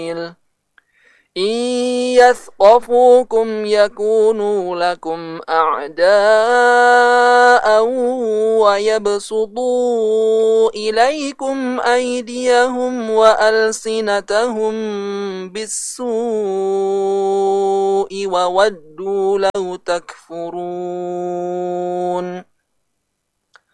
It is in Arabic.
إن يثقفوكم يكونوا لكم أعداء ويبسطوا إليكم أيديهم وألسنتهم بالسوء وودوا لو تكفرون